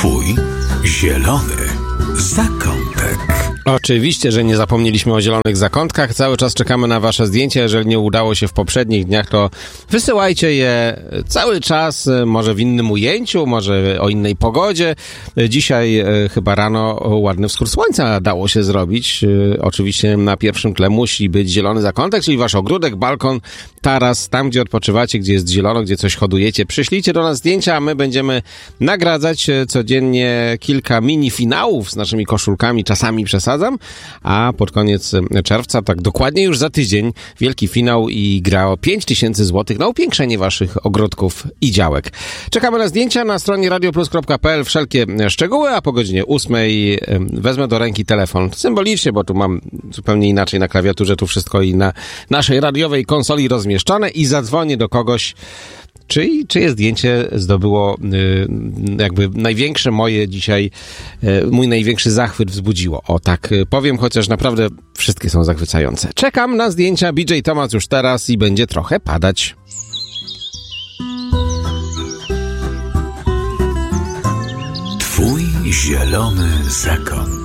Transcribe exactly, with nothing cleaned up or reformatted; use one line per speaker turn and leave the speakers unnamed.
Twój zielony zakątek.
Oczywiście, że nie zapomnieliśmy o zielonych zakątkach. Cały czas czekamy na wasze zdjęcia. Jeżeli nie udało się w poprzednich dniach, to wysyłajcie je cały czas, może w innym ujęciu, może o innej pogodzie. Dzisiaj e, chyba rano ładny wschód słońca dało się zrobić. E, oczywiście na pierwszym tle musi być zielony zakątek, czyli wasz ogródek, balkon, taras, tam gdzie odpoczywacie, gdzie jest zielono, gdzie coś hodujecie. Przyślijcie do nas zdjęcia, a my będziemy nagradzać codziennie kilka mini finałów z naszymi koszulkami, czasami przesadzam, a pod koniec czerwca, tak dokładnie już za tydzień, wielki finał i gra o pięć tysięcy złotych na upiększenie waszych ogródków i działek. Czekamy na zdjęcia na stronie radioplus kropka p l, wszelkie szczegóły, a po godzinie ósmej wezmę do ręki telefon. Symbolicznie, bo tu mam zupełnie inaczej na klawiaturze, tu wszystko i na naszej radiowej konsoli rozmieszczone i zadzwonię do kogoś, Czy, czyje zdjęcie zdobyło y, jakby największe moje dzisiaj, y, mój największy zachwyt wzbudziło. O tak y, powiem, chociaż naprawdę wszystkie są zachwycające. Czekam na zdjęcia. B J Thomas już teraz i będzie trochę padać.
Twój zielony zakątek.